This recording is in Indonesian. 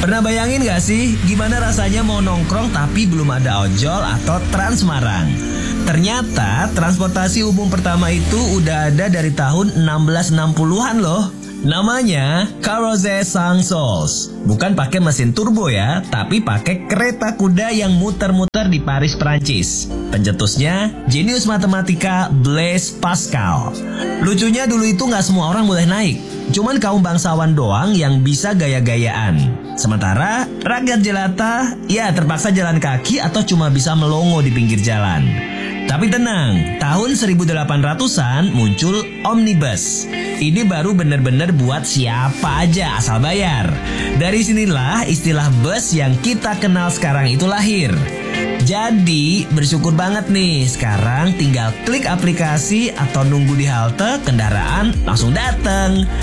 Pernah bayangin gak sih gimana rasanya mau nongkrong tapi belum ada ojol atau Trans Semarang? Ternyata transportasi umum pertama itu udah ada dari tahun 1660-an loh. Namanya Carrosse Sans-Sols. Bukan pakai mesin turbo ya, tapi pakai kereta kuda yang muter-muter di Paris, Prancis. Pencetusnya jenius matematika Blaise Pascal. Lucunya dulu itu nggak semua orang boleh naik, cuman kaum bangsawan doang yang bisa gaya-gayaan. Sementara rakyat jelata ya terpaksa jalan kaki atau cuma bisa melongo di pinggir jalan. Tapi tenang, tahun 1800-an muncul omnibus. Ini baru bener-bener buat siapa aja asal bayar. Dari sinilah istilah bus yang kita kenal sekarang itu lahir. Jadi bersyukur banget nih, sekarang tinggal klik aplikasi atau nunggu di halte, kendaraan langsung dateng.